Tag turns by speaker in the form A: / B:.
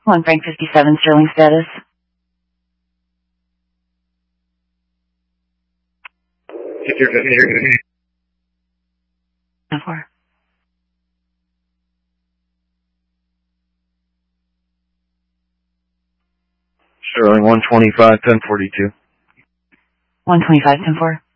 A: 1 Frank 57, Sterling status. No 4.
B: Sterling 125, 1042.
A: 125, 10-4.